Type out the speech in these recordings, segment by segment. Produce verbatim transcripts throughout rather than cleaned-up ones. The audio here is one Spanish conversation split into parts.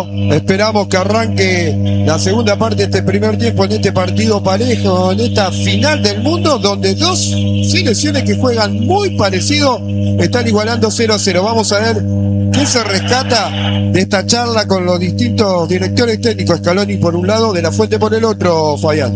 cero. Esperamos que arranque la segunda parte de este primer tiempo en este partido parejo, en esta final del mundo, donde dos selecciones que juegan muy parecido están igualando cero a cero. Vamos a ver qué se rescata de esta charla con los distintos directores técnicos, Scaloni por un lado, De la Fuente por el otro, Fabián.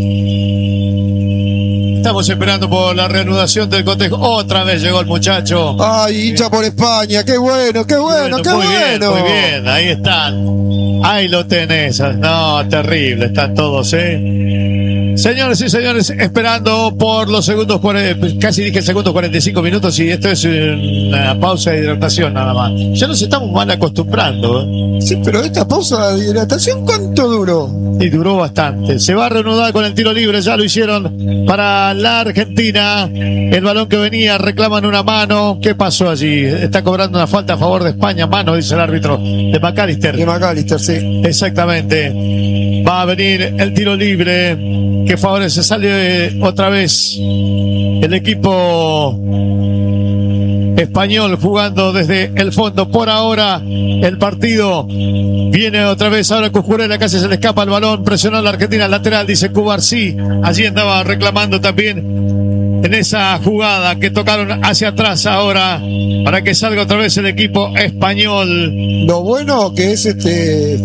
Estamos esperando por la reanudación del cotejo. Otra vez llegó el muchacho. Ay, hincha por España, qué bueno, qué bueno, bueno qué muy bueno. Bien, muy bien, ahí están. Ahí lo tenés. No, terrible, están todos, ¿eh? Señores y señores, esperando por los segundos, casi dije segundos cuarenta y cinco minutos, y esto es una pausa de hidratación nada más. Ya nos estamos mal acostumbrando, ¿eh? Sí, pero esta pausa de hidratación, ¿cuánto duró? Y duró bastante. Se va a reanudar con el tiro libre, ya lo hicieron para la Argentina. El balón que venía, reclaman una mano. ¿Qué pasó allí? Está cobrando una falta a favor de España. Mano, dice el árbitro, de McAllister. De McAllister, sí. Exactamente. Va a venir el tiro libre que favorece. Sale otra vez el equipo español jugando desde el fondo. Por ahora el partido viene otra vez. Ahora Coscurella, casi se le escapa el balón, presionó a la Argentina lateral, dice Cubarsí. Allí andaba reclamando también en esa jugada que tocaron hacia atrás ahora para que salga otra vez el equipo español. Lo bueno que es este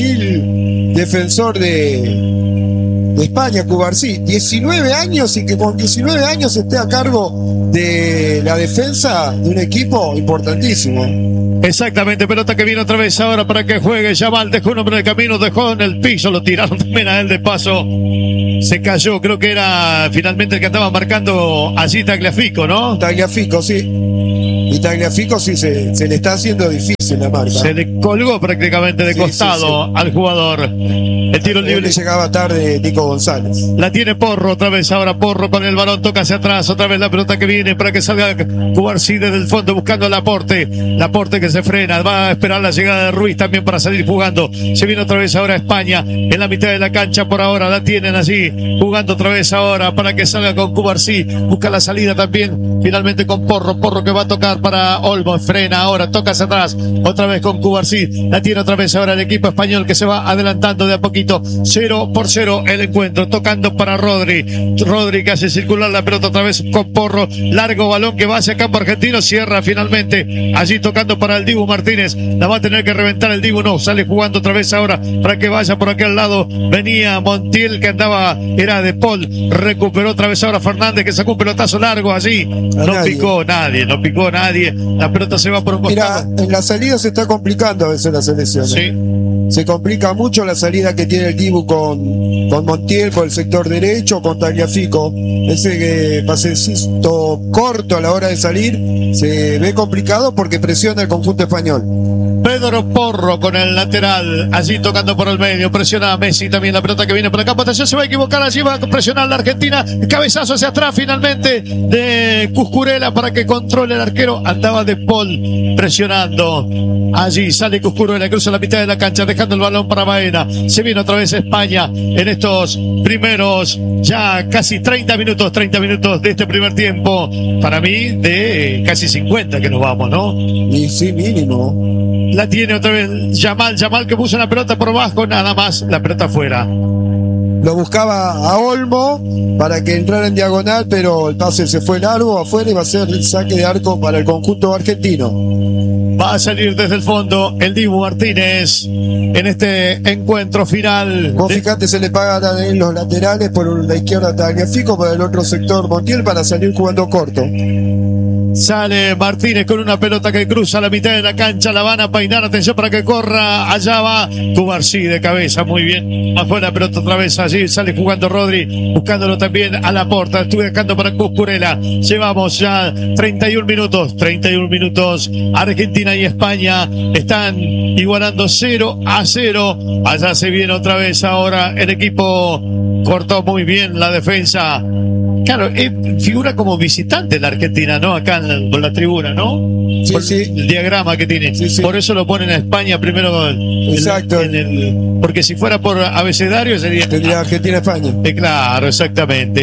juvenil defensor de de España, Cubarsí, diecinueve años, y que con diecinueve años esté a cargo de la defensa de un equipo importantísimo. Exactamente, pelota que viene otra vez ahora para que juegue. Yamal dejó un hombre en el camino, dejó en el piso, lo tiraron también a él de paso. Se cayó, creo que era finalmente el que estaba marcando allí Tagliafico, ¿no? Tagliafico, sí. Y Tagliafico sí se, se le está haciendo difícil la marca. Se le colgó prácticamente de sí, costado sí, sí. al jugador. El tiro libre. Le llegaba tarde Nico González. La tiene Porro otra vez ahora. Porro con el balón, toca hacia atrás. Otra vez la pelota que viene para que salga Cubarsí desde el fondo buscando el aporte. El aporte que se frena. Va a esperar la llegada de Ruiz también para salir jugando. Se viene otra vez ahora España en la mitad de la cancha por ahora. La tienen allí jugando otra vez ahora para que salga con Cubarsí. Busca la salida también finalmente con Porro. Porro que va a tocar para Olmo. Frena ahora, toca hacia atrás. Otra vez con Cubarsí. La tiene otra vez ahora el equipo español que se va adelantando de a poquito. Cero por cero el encuentro. Tocando para Rodri. Rodri que hace circular la pelota otra vez con Porro. Largo balón que va hacia campo argentino. Cierra finalmente. Allí tocando para el Dibu Martínez. La va a tener que reventar el Dibu. No, sale jugando otra vez ahora para que vaya por aquel lado. Venía Montiel que andaba, era de Paul. Recuperó otra vez ahora Fernández que sacó un pelotazo largo allí. No nadie. picó nadie, no picó nadie. La pelota se va por un costado. Mira, en la salida se está complicando a veces la selección. Sí. Se complica mucho la salida que tiene el Dibu con, con Montiel por el sector derecho, con Tagliafico. Ese que pasecito corto a la hora de salir se ve complicado porque presiona el conjunto español. Pedro Porro con el lateral, allí tocando por el medio, presiona a Messi también la pelota que viene por acá. Atención, se va a equivocar, allí va a presionar la Argentina. Cabezazo hacia atrás finalmente de Coscurella para que controle el arquero. Andaba de Paul presionando. Allí sale Coscurella, cruza la mitad de la cancha, dejando el balón para Baena. Se viene otra vez España en estos primeros ya casi treinta minutos, treinta minutos de este primer tiempo. Para mí, de casi cincuenta que nos vamos, ¿no? Y sí, mínimo. La tiene otra vez Yamal, Yamal que puso una pelota por abajo, nada más, la pelota afuera. Lo buscaba a Olmo para que entrara en diagonal, pero el pase se fue largo afuera y va a ser el saque de arco para el conjunto argentino. Va a salir desde el fondo el Dibu Martínez en este encuentro final. Vos fijate, se le pagan en los laterales, por la izquierda Tagliafico, por el otro sector Montiel para salir jugando corto. Sale Martínez con una pelota que cruza la mitad de la cancha, la van a peinar, atención para que corra, allá va Cubarsí de cabeza, muy bien, afuera la pelota otra vez, allí sale jugando Rodri, buscándolo también a la porta, estuve dejando para Coscurella, llevamos ya treinta y un minutos, treinta y un minutos, Argentina y España están igualando cero a cero, allá se viene otra vez ahora el equipo, cortó muy bien la defensa. Claro, eh, figura como visitante la Argentina, ¿no? Acá en, por la tribuna, ¿no? Sí, por sí. El diagrama que tiene. Sí, sí. Por eso lo ponen a España primero. Exacto. En, en el, porque si fuera por abecedario sería. Tendría Argentina-España. Eh, claro, exactamente.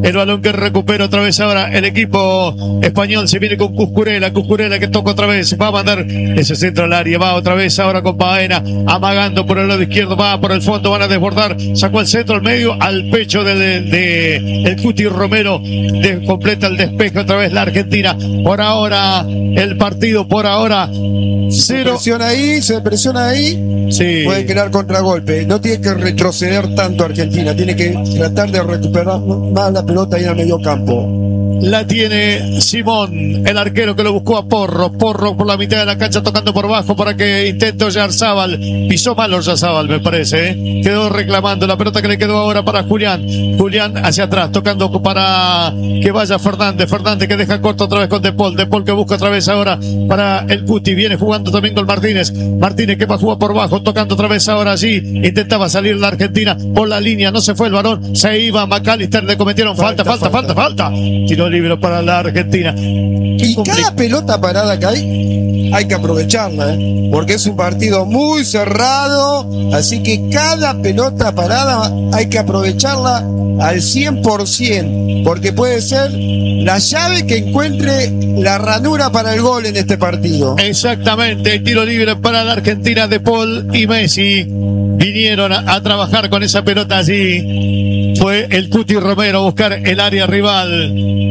El balón que recupera otra vez ahora el equipo español. Se viene con Cuscurella. Cuscurella que toca otra vez. Va a mandar ese centro al área. Va otra vez ahora con Baena. Amagando por el lado izquierdo. Va por el fondo. Van a desbordar. Sacó el centro al medio. Al pecho del de, de, el Cuti Romero. De, completa el despeje otra vez la Argentina. Por ahora el partido. Por ahora cero. Se presiona ahí. Se presiona ahí. Sí. Puede crear contragolpe. No tiene que retroceder tanto Argentina. Tiene que tratar de recuperar más la pelota ahí al medio campo. La tiene Simón, el arquero que lo buscó a Porro. Porro por la mitad de la cancha tocando por bajo para que intente Oyarzábal. Pisó mal Oyarzábal, me parece. ¿eh? Quedó reclamando la pelota que le quedó ahora para Julián. Julián hacia atrás, tocando para que vaya Fernández. Fernández que deja corto otra vez con De Paul. De Paul que busca otra vez ahora para el Cuti. Viene jugando también con Martínez. Martínez que va a jugar por bajo, tocando otra vez ahora allí. Intentaba salir la Argentina por la línea. No se fue el varón. Se iba McAllister. Le cometieron falta, falta, falta, falta. falta. Tiró libre para la Argentina. Y cada pelota parada que hay, hay que aprovecharla, ¿eh? Porque es un partido muy cerrado, así que cada pelota parada hay que aprovecharla al cien por ciento, porque puede ser la llave que encuentre la ranura para el gol en este partido. Exactamente, tiro libre para la Argentina. De Paul y Messi vinieron a, a trabajar con esa pelota allí. Fue el Cuti Romero a buscar el área rival.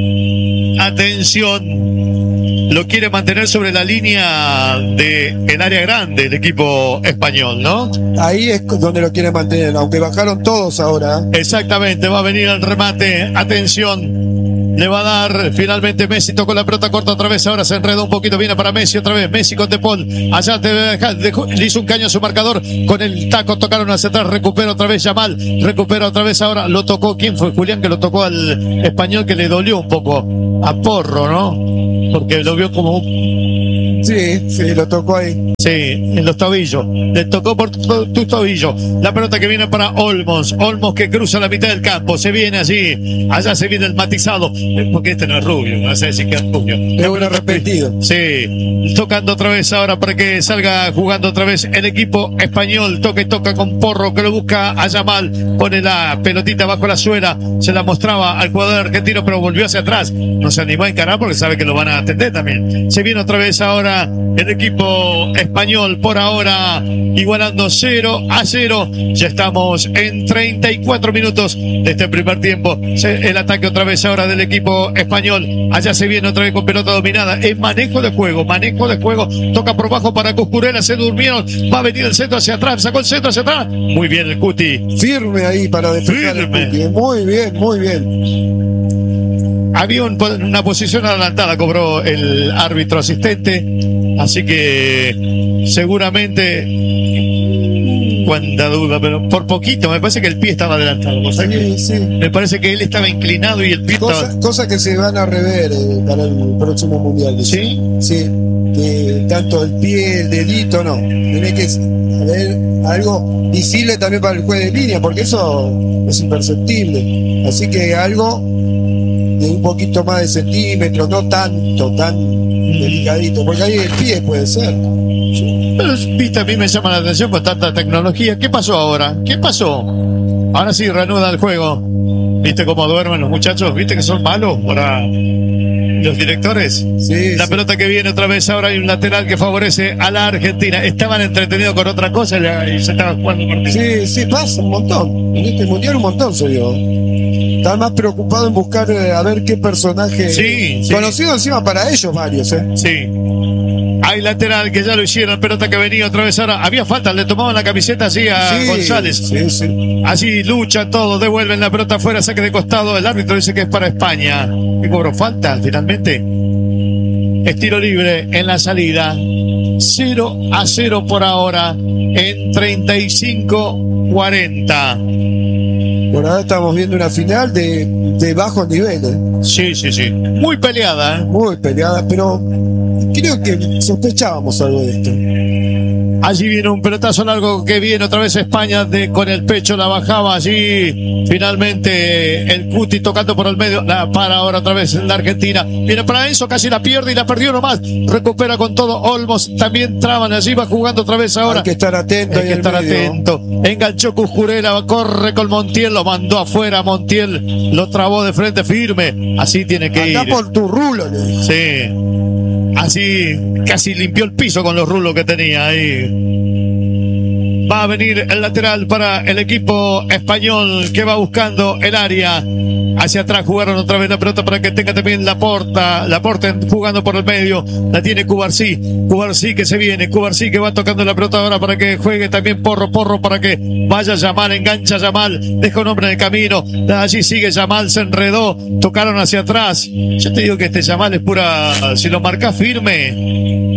Atención, lo quiere mantener sobre la línea del área grande el equipo español, ¿no? Ahí es donde lo quiere mantener, aunque bajaron todos ahora. Exactamente, va a venir el remate. Atención, le va a dar finalmente Messi. Tocó la pelota corta otra vez, ahora se enredó un poquito. Viene para Messi otra vez, Messi con De Paul. Allá te deja, dejó, le hizo un caño a su marcador. Con el taco tocaron hacia atrás, recupera otra vez Yamal. Recupera otra vez ahora, lo tocó. ¿Quién fue? Julián, que lo tocó al español, que le dolió un poco a Porro, ¿no? Porque lo vio como un... Sí, sí, lo tocó ahí. Sí, en los tobillos. Le tocó por tus tu tobillos. La pelota que viene para Olmos. Olmos que cruza la mitad del campo. Se viene allí. Allá se viene el matizado. Porque este no es rubio. No sé si que es rubio. Es un arrepentido. Sí. Tocando otra vez ahora para que salga jugando otra vez el equipo español. Toca y toca con Porro que lo busca a Yamal. Pone la pelotita bajo la suela. Se la mostraba al jugador argentino, pero volvió hacia atrás. No se animó a encarar porque sabe que lo van a atender también. Se viene otra vez ahora el equipo español, por ahora igualando cero a cero. Ya estamos en treinta y cuatro minutos de este primer tiempo. El ataque otra vez ahora del equipo español. Allá se viene otra vez con pelota dominada. Es manejo de juego, manejo de juego. Toca por bajo para Cuscurella. Se durmieron. Va a venir el centro hacia atrás. Sacó el centro hacia atrás. Muy bien el Cuti. Firme ahí para defender el Cuti. Muy bien, muy bien. Había un, una posición adelantada, cobró el árbitro asistente, así que seguramente, cuánta duda, pero por poquito, me parece que el pie estaba adelantado. O sea sí, que sí. Me parece que él estaba inclinado y el pie cosa, estaba... Cosas que se van a rever eh, para el próximo mundial. ¿Sí? Sí, que tanto el pie, el dedito, no. Tiene que haber algo visible también para el juez de línea, porque eso es imperceptible. Así que algo de un poquito más de centímetros, no tanto, tan delicadito, porque ahí el pie puede ser. Pero, viste, a mí me llama la atención con tanta tecnología. ¿Qué pasó ahora? ¿Qué pasó? Ahora sí, reanuda el juego. ¿Viste cómo duermen los muchachos? ¿Viste que son malos para los directores? Sí, la sí. pelota que viene otra vez, ahora hay un lateral que favorece a la Argentina. Estaban entretenidos con otra cosa y se estaban jugando un partido. Sí, sí, pasa un montón. En este mundial un montón se dio. Están más preocupados en buscar eh, a ver qué personaje sí, sí. conocido encima para ellos varios, ¿eh? Sí. Hay lateral que ya lo hicieron, pelota que venía otra vez ahora. Había falta, le tomaban la camiseta así a sí, González. Sí, sí. Así lucha todo, devuelven la pelota afuera, saque de costado. El árbitro dice que es para España. ¿Qué cobró falta finalmente? Estilo libre en la salida. cero a cero por ahora en treinta y cinco cuarenta. Por ahora estamos viendo una final de, de bajos niveles. Sí, sí, sí. Muy peleada, ¿eh? Muy peleada, pero creo que sospechábamos algo de esto. Allí viene un pelotazo largo que viene otra vez España de, con el pecho, la bajaba allí. Finalmente el Cuti tocando por el medio, la para ahora otra vez en la Argentina. Viene para Enzo, casi la pierde y la perdió nomás. Recupera con todo Olmos, también traban allí, va jugando otra vez ahora. Hay que estar atento. Hay que estar atento. Enganchó Coscurela, corre con Montiel, lo mandó afuera. Montiel lo trabó de frente firme. Así tiene que Andá ir. por tu rulo. Sí. Así casi limpió el piso con los rulos que tenía ahí. Va a venir el lateral para el equipo español que va buscando el área. Hacia atrás jugaron otra vez la pelota para que tenga también la porta. La porta jugando por el medio. La tiene Cubarsí. Cubarsí que se viene. Cubarsí que va tocando la pelota ahora para que juegue también Porro. Porro para que vaya Yamal. Engancha Yamal. Deja un hombre en el camino. Allí sigue Yamal. Se enredó. Tocaron hacia atrás. Yo te digo que este Yamal es pura. Si lo marcas firme.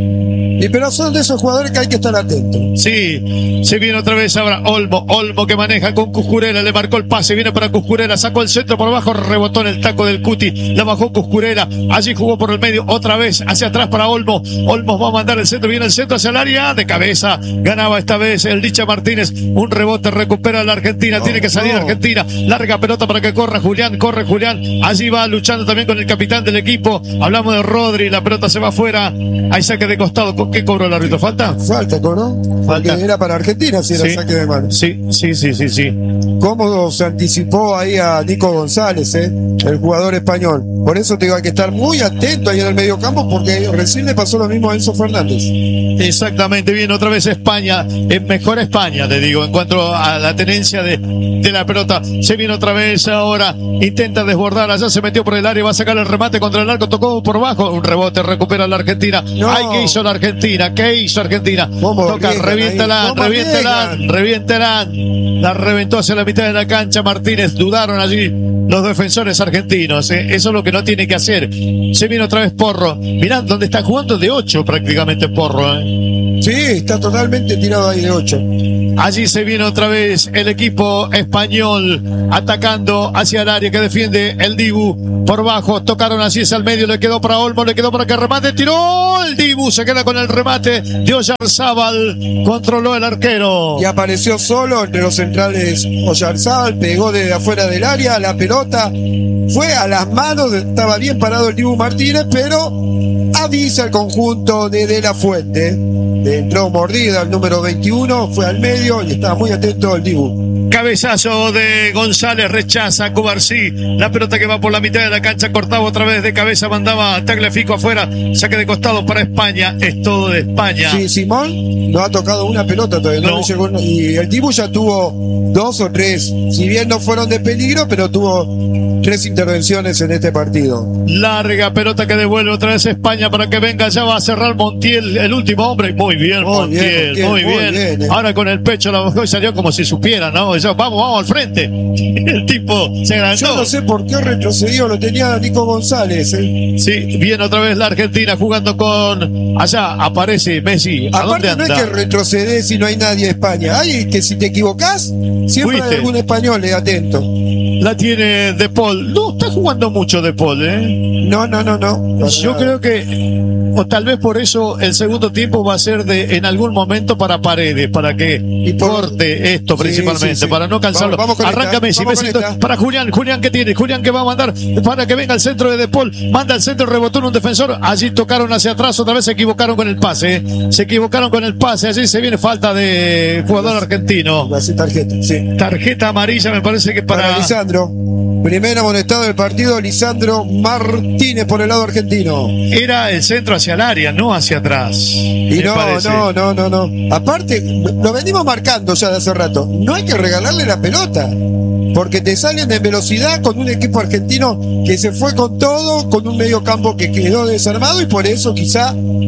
Y pero son de esos jugadores que hay que estar atentos. Sí, se viene otra vez ahora Olmo, Olmo que maneja con Coscurela, le marcó el pase, viene para Coscurela, sacó el centro por abajo, rebotó en el taco del Cuti, la bajó Coscurela, allí jugó por el medio, otra vez hacia atrás para Olmo, Olmo va a mandar el centro, viene el centro hacia el área, de cabeza, ganaba esta vez el Licha Martínez, un rebote, recupera la Argentina, no, tiene que salir no. Argentina, larga pelota para que corra Julián, corre Julián, allí va luchando también con el capitán del equipo, hablamos de Rodri, la pelota se va afuera, hay saque de costado, ¿qué cobró el árbitro? ¿Falta? Falta, ¿no? Falta. Porque era para Argentina si era Sí. saque de mano. Sí, sí, sí, sí, sí. Cómo se anticipó ahí a Nico González, ¿eh? El jugador español. Por eso te digo, hay que estar muy atento ahí en el mediocampo porque recién le pasó lo mismo a Enzo Fernández. Exactamente, bien, otra vez España, es mejor España, te digo, en cuanto a la tenencia de, de la pelota. Se viene otra vez ahora, intenta desbordar, allá se metió por el área, va a sacar el remate contra el arco, tocó por bajo, un rebote, recupera la Argentina. No. Ay, ¿qué hizo la Argentina? ¿Qué hizo Argentina? ¿Cómo Toca, arriesgan reviéntala, ahí? ¿Cómo reviéntala, arriesgan? reviéntala. La reventó hacia la mitad de la cancha Martínez, dudaron allí los defensores argentinos, ¿eh? Eso es lo que no tiene que hacer. Se viene otra vez Porro, mirá dónde está jugando de ocho prácticamente Porro, ¿eh? Sí, está totalmente tirado ahí de ocho. Allí se viene otra vez el equipo español atacando hacia el área que defiende el Dibu por bajo, tocaron así es al medio, le quedó para Olmo, le quedó para que remate, tiró el Dibu, se queda con el remate de Oyarzábal, controló el arquero. Y apareció solo entre los centrales Oyarzábal, pegó desde afuera del área, la pelota fue a las manos, estaba bien parado el Dibu Martínez, pero avisa el conjunto de De La Fuente. Le entró mordida el número veintiuno, fue al medio y estaba muy atento el Dibu. Cabezazo de González, rechaza Cubarsí, la pelota que va por la mitad de la cancha, cortaba otra vez de cabeza, mandaba a Tagliafico afuera, saque de costado para España, es todo de España. Sí, Simón no ha tocado una pelota todavía, no No. le llegó, y el Dibu ya tuvo dos o tres, si bien no fueron de peligro, pero tuvo tres intervenciones en este partido. Larga pelota que devuelve otra vez España para que venga, ya va a cerrar Montiel, el último hombre, muy bien Muy Montiel, bien, Montiel, muy muy bien, bien, eh. ahora con el pecho la bajó y salió como si supiera, ¿no? Ya, vamos, vamos al frente, el tipo se Yo agrandó. no sé por qué retrocedió, lo tenía Nico González. ¿eh? Sí, viene otra vez la Argentina jugando con, allá aparece Messi, ¿a dónde Aparte no anda? es que retrocedés si no hay nadie en España. Hay que si te equivocás, siempre Fuiste. hay algún español eh, atento. La tiene De Paul. No está jugando mucho De Paul, ¿eh? No, no, no, no. para Yo nada. creo que, o tal vez por eso el segundo tiempo va a ser de en algún momento para Paredes, para que por- corte esto Sí, principalmente, sí, sí. para no cansarlo. Vamos- vamos con Arranca esta, Messi, vamos Messi con esta. para Julián, Julián que tiene, Julián que va a mandar para que venga al centro de De Paul, manda al centro, rebotó en un defensor, allí tocaron hacia atrás, otra vez se equivocaron con el pase, ¿eh? se equivocaron con el pase, allí se viene falta de jugador argentino. Va a ser tarjeta, sí. Tarjeta amarilla me parece que Para, para... Lisandro. Primer amonestado del partido, Lisandro Martínez por el lado argentino. Era el centro hacia el área, no hacia atrás. Y me no, parece. no, no, no, no. Aparte, lo venimos marcando ya de hace rato. No hay que regalarle la pelota. Porque te salen en velocidad con un equipo argentino que se fue con todo, con un medio campo que quedó desarmado y por eso quizá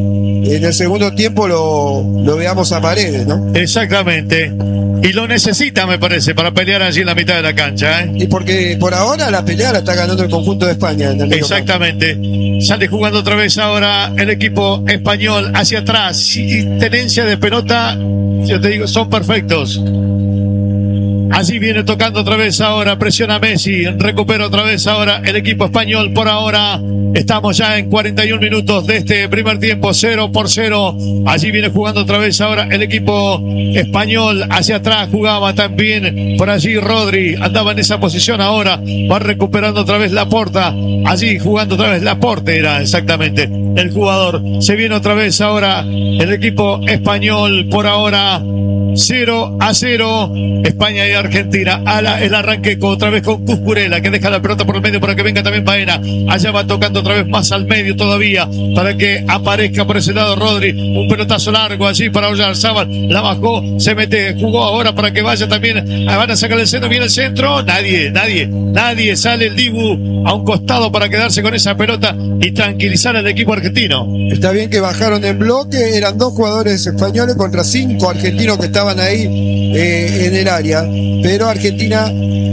en el segundo tiempo lo, lo veamos a Paredes, ¿no? Exactamente. Y lo necesita, me parece, para pelear allí en la mitad de la cancha, ¿eh? Y porque por ahora la pelea la está ganando el conjunto de España. En el medio campo. Exactamente. Sale jugando otra vez ahora el equipo español hacia atrás. Y tenencia de pelota, yo te digo, son perfectos. Allí viene tocando otra vez ahora, presiona Messi, recupera otra vez ahora el equipo español. Por ahora estamos ya en cuarenta y un minutos de este primer tiempo, cero por cero. Allí viene jugando otra vez ahora el equipo español. Hacia atrás jugaba también por allí Rodri, andaba en esa posición ahora, va recuperando otra vez Laporta. Allí jugando otra vez Laporte era exactamente el jugador. Se viene otra vez ahora el equipo español. Por ahora cero a cero, España y Argentina. Ala, el arranque con, otra vez con Cucurella, que deja la pelota por el medio para que venga también Baena. Allá va tocando otra vez más al medio todavía para que aparezca por ese lado Rodri. Un pelotazo largo allí para Oyarzábal, la bajó, se mete, jugó ahora para que vaya también. Van a sacar el centro, viene el centro. Nadie, nadie, nadie. Sale el Dibu a un costado para quedarse con esa pelota y tranquilizar al equipo argentino. Está bien que bajaron en bloque, eran dos jugadores españoles contra cinco argentinos que estaban ahí eh, en el área, pero Argentina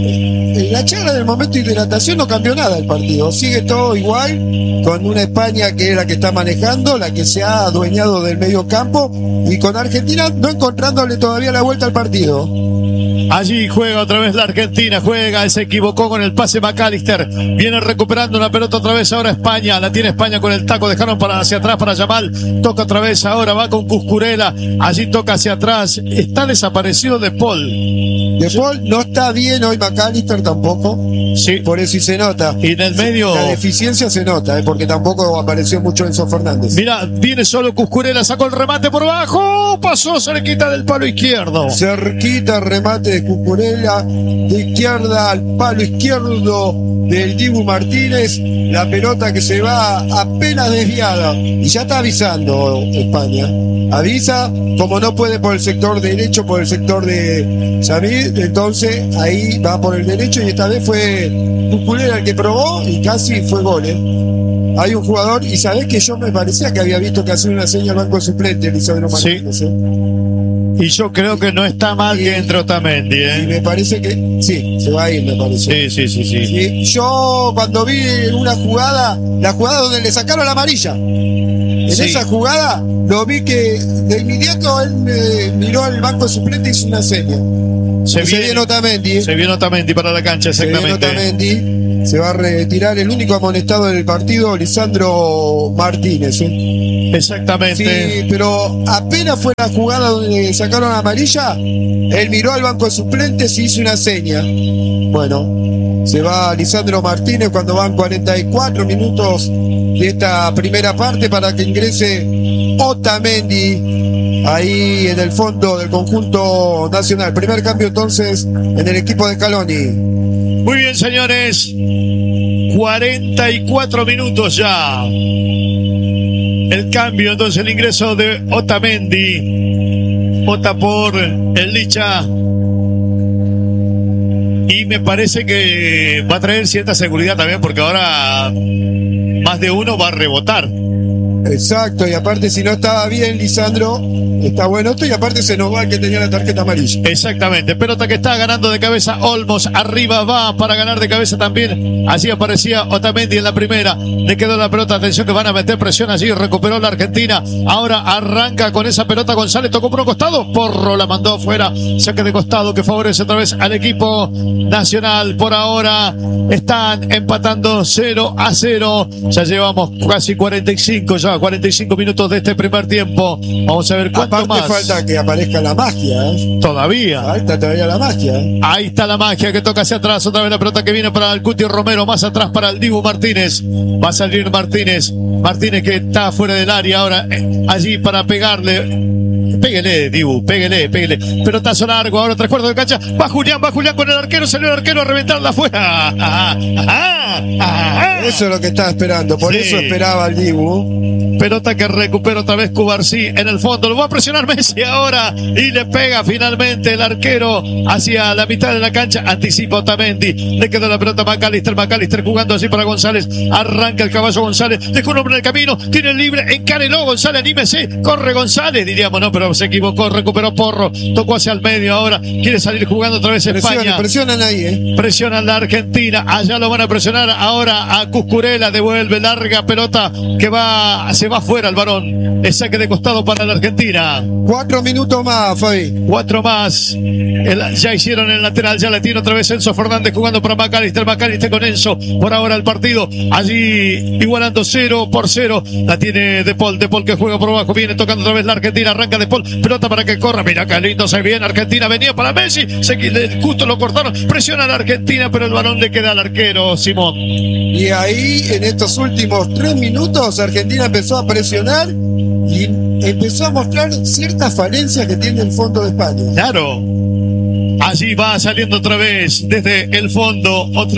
en la charla del momento de hidratación no cambió nada el partido, sigue todo igual, con una España que es la que está manejando, la que se ha adueñado del medio campo, y con Argentina no encontrándole todavía la vuelta al partido. Allí juega otra vez la Argentina, juega, se equivocó con el pase McAllister, viene recuperando una pelota otra vez ahora España, la tiene España con el taco, dejaron para hacia atrás para Yamal, toca otra vez ahora, va con Cucurella, allí toca hacia atrás, está desaparecido De Paul. De Paul no está bien hoy, McAllister tampoco, sí, por eso y se nota. Y en el medio la deficiencia se nota, eh, porque tampoco apareció mucho Enzo Fernández. Mira, viene solo Cucurella, sacó el remate por abajo, pasó cerquita del palo izquierdo. Cerquita remate de Cucurella, de izquierda al palo izquierdo del Dibu Martínez, la pelota que se va apenas desviada, y ya está avisando España, avisa, como no puede por el sector derecho, por el sector de Yamil, entonces ahí va por el derecho, y esta vez fue Cucurella el que probó y casi fue gol, ¿eh? Hay un jugador, y sabés que yo me parecía que había visto que hacía una señal al banco suplente, Lisandro Martínez, sí. ¿eh? Y yo creo que no está mal y, que entre Otamendi, ¿eh? Y me parece que sí, se va a ir, me parece. Sí, sí, sí, sí. sí yo cuando vi una jugada, la jugada donde le sacaron la amarilla, en sí. esa jugada lo vi que de inmediato él eh, miró al banco suplente y hizo una seña. Se, se viene Otamendi. Se viene Otamendi para la cancha, exactamente. Se viene Otamendi. Se va a retirar el único amonestado del partido, Lisandro Martínez. ¿eh? Exactamente. Sí, pero apenas fue la jugada donde sacaron la amarilla, él miró al banco de suplentes y hizo una seña. Bueno, se va Lisandro Martínez cuando van cuarenta y cuatro minutos de esta primera parte para que ingrese Otamendi ahí en el fondo del conjunto nacional. Primer cambio entonces en el equipo de Scaloni. Muy bien, señores, cuarenta y cuatro minutos ya. El cambio, entonces el ingreso de Otamendi, vota por el Licha, y me parece que va a traer cierta seguridad también, porque ahora más de uno va a rebotar. Exacto, y aparte si no estaba bien Lisandro, está bueno esto, y aparte se nos va el que tenía la tarjeta amarilla. Exactamente, pelota que está ganando de cabeza Olmos, arriba va para ganar de cabeza también, allí aparecía Otamendi en la primera, le quedó la pelota, atención que van a meter presión allí, recuperó la Argentina, ahora arranca con esa pelota González, tocó por un costado, Porro la mandó afuera, saque de costado que favorece otra vez al equipo nacional. Por ahora están empatando cero a cero, ya llevamos casi cuarenta y cinco, ya cuarenta y cinco minutos de este primer tiempo, vamos a ver cuánto Aparte más. Falta que aparezca la magia, ¿eh? Todavía. Falta todavía la magia. ¿eh? Ahí está la magia que toca hacia atrás. Otra vez la pelota que viene para el Cuti Romero. Más atrás para el Dibu Martínez. Va a salir Martínez. Martínez que está fuera del área ahora. Eh, allí para pegarle. Péguele, Dibu, péguele, péguele. Pelotazo largo, ahora tres cuartos de cancha. Va Julián, va Julián con el arquero. Salió el arquero a reventarla afuera. Ah, ah, ah, eso es lo que estaba esperando. Por sí. eso esperaba el Dibu. Pelota que recupera otra vez Cubarsí en el fondo. Lo va a presionar Messi ahora. Y le pega finalmente el arquero hacia la mitad de la cancha. Anticipa Otamendi. Le quedó la pelota a McAllister. McAllister jugando así para González. Arranca el caballo González. Dejó un hombre en el camino. Tiene el libre. Encareló González. Anímese. Corre González. Diríamos, no, pero pero se equivocó, recuperó Porro, tocó hacia el medio, ahora quiere salir jugando otra vez España. Presionan, presionan ahí, ¿eh? Presionan la Argentina, allá lo van a presionar ahora a Cuscurella, devuelve larga pelota que va, se va fuera el varón. El saque de costado para la Argentina. Cuatro minutos más, Fabi. Cuatro más. El, ya hicieron el lateral, ya la tiene otra vez Enzo Fernández jugando para McAllister, McAllister con Enzo. Por ahora el partido, allí igualando cero por cero. La tiene De Paul, De Paul que juega por abajo, viene tocando otra vez la Argentina, arranca De Paul, pelota para que corra. Mira qué lindo se viene Argentina, venía para Messi, se, justo lo cortaron, presiona a la Argentina, pero el balón le queda al arquero Simón. Y ahí en estos últimos tres minutos Argentina empezó a presionar y empezó a mostrar ciertas falencias que tiene el fondo de España. Claro, allí va saliendo otra vez desde el fondo otra